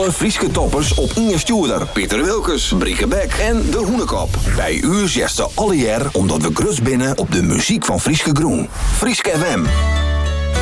Alle Frieske toppers op Inge Stuurder, Pieter Wilkes, Brieke Beck en De Hoenekop. Bij u zesde alle jaar omdat we grutst binnen op de muziek van Frieske Groen. Frieske FM.